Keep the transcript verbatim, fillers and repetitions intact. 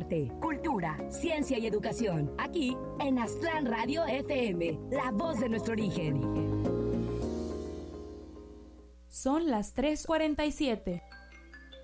arte, cultura, ciencia y educación. Aquí en Aztlán Radio F M, la voz de nuestro origen. Son las tres cuarenta y siete.